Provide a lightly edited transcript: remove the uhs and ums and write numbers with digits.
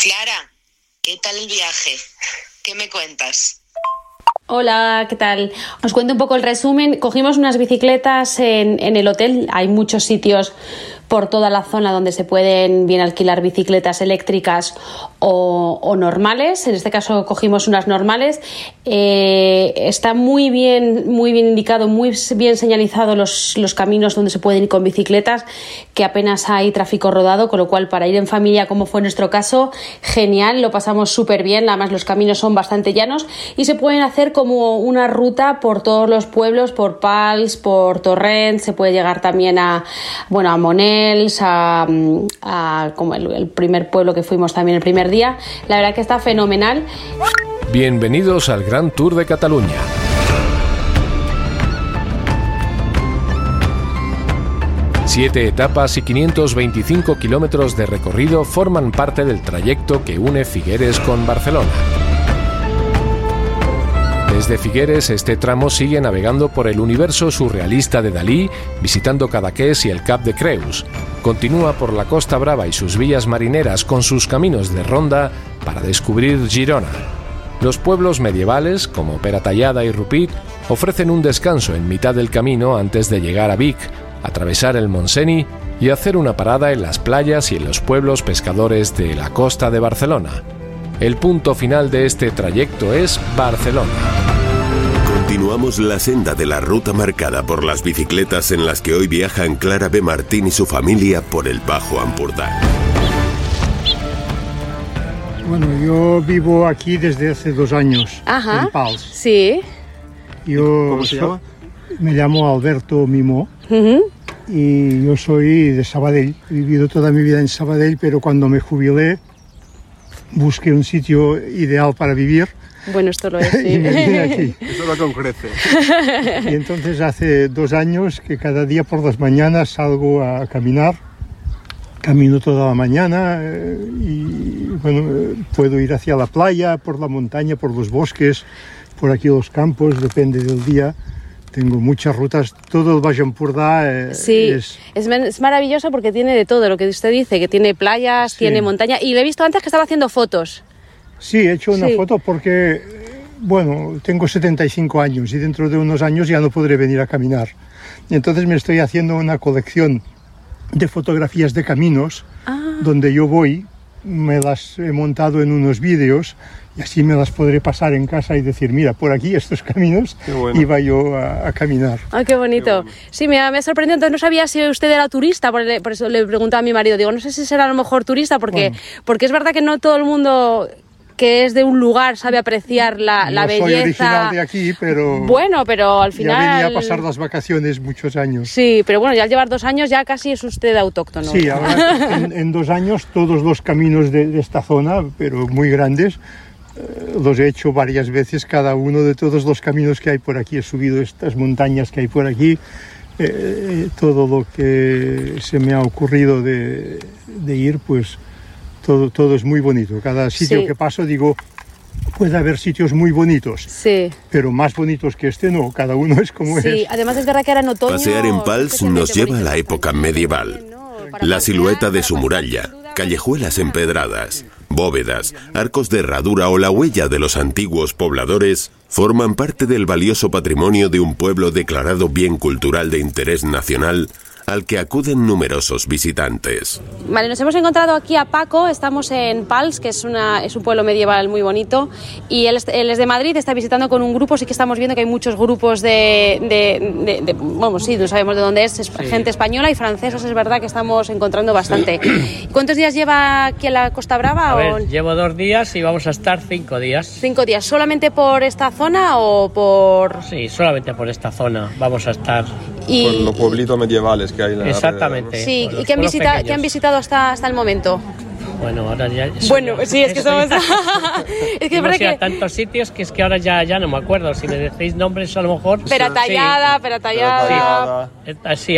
Clara, ¿qué tal el viaje? ¿Qué me cuentas? Hola, ¿qué tal? Os cuento un poco el resumen. Cogimos unas bicicletas en el hotel. Hay muchos sitios por toda la zona donde se pueden bien alquilar bicicletas eléctricas o normales. En este caso cogimos unas normales. Está muy bien indicado, muy bien señalizado los caminos donde se pueden ir con bicicletas, que apenas hay tráfico rodado, con lo cual para ir en familia, como fue nuestro caso, genial, lo pasamos súper bien. Además los caminos son bastante llanos y se pueden hacer como una ruta por todos los pueblos, por Pals, por Torrent. Se puede llegar también a Monels, a como el primer pueblo que fuimos también el primer día. La verdad que está fenomenal. Bienvenidos al Gran Tour de Cataluña. Siete etapas y 525 kilómetros de recorrido forman parte del trayecto que une Figueres con Barcelona. Desde Figueres, este tramo sigue navegando por el universo surrealista de Dalí, visitando Cadaqués y el Cap de Creus. Continúa por la Costa Brava y sus vías marineras con sus caminos de ronda para descubrir Girona. Los pueblos medievales, como Peratallada y Rupit, ofrecen un descanso en mitad del camino antes de llegar a Vic, atravesar el Montseny y hacer una parada en las playas y en los pueblos pescadores de la costa de Barcelona. El punto final de este trayecto es Barcelona. Continuamos la senda de la ruta marcada por las bicicletas en las que hoy viajan Clara B. Martín y su familia por el Bajo Ampurdá. Bueno, yo vivo aquí desde hace 2 años, en Pals. Sí. ¿Cómo se llama? Me llamo Alberto Mimó. Y yo soy de Sabadell. He vivido toda mi vida en Sabadell, pero cuando me jubilé busqué un sitio ideal para vivir. Bueno, esto lo es, sí. Y me vine aquí. Eso lo concrece. Y entonces hace 2 años que cada día por las mañanas salgo a caminar. Camino toda la mañana y bueno, puedo ir hacia la playa, por la montaña, por los bosques, por aquí los campos, depende del día. Tengo muchas rutas, todo el Baix Ampurdá es maravilloso porque tiene de todo, lo que usted dice, que tiene playas, tiene montaña, y le he visto antes que estaba haciendo fotos. Sí, he hecho una foto porque, bueno, tengo 75 años y dentro de unos años ya no podré venir a caminar. Y entonces me estoy haciendo una colección de fotografías de caminos donde yo voy, me las he montado en unos vídeos y así me las podré pasar en casa y decir, mira, por aquí estos caminos iba yo a caminar. ¡Ah, qué bonito! Qué bueno. Sí, me ha sorprendido, entonces no sabía si usted era turista, por eso le preguntaba a mi marido, digo, no sé si será a lo mejor turista, porque es verdad que no todo el mundo que es de un lugar sabe apreciar la belleza. Soy original de aquí, pero... Bueno, pero al final... Ya venía a pasar las vacaciones muchos años. Sí, pero bueno, ya al llevar 2 años ya casi es usted autóctono. Sí, ahora en 2 años todos los caminos de esta zona, pero muy grandes, los he hecho varias veces, cada uno de todos los caminos que hay por aquí. He subido estas montañas que hay por aquí, todo lo que se me ha ocurrido de ir, pues... Todo es muy bonito. Cada sitio que paso digo, puede haber sitios muy bonitos, pero más bonitos que este no, cada uno es como es. Sí, además es verdad que ahora en otoño... Pasear en Pals nos lleva a la época medieval. La silueta de su muralla, callejuelas empedradas, bóvedas, arcos de herradura o la huella de los antiguos pobladores forman parte del valioso patrimonio de un pueblo declarado bien cultural de interés nacional, al que acuden numerosos visitantes. Vale, nos hemos encontrado aquí a Paco, estamos en Pals, que es un pueblo medieval muy bonito, y él es de Madrid, está visitando con un grupo, sí que estamos viendo que hay muchos grupos sí, no sabemos de dónde es gente española y franceses, es verdad que estamos encontrando bastante. ¿Cuántos días lleva aquí en la Costa Brava? A ver, llevo 2 días y vamos a estar 5 días. 5 días, ¿solamente por esta zona o por...? Sí, solamente por esta zona vamos a estar. Por los pueblitos medievales que hay en la Exactamente. Sí, ¿y qué han visitado hasta el momento? Bueno, ahora ya... Bueno, sí, es que somos... es que hemos ido a tantos sitios que es que ahora ya no me acuerdo. Si me decís nombres a lo mejor... Peratallada. Sí,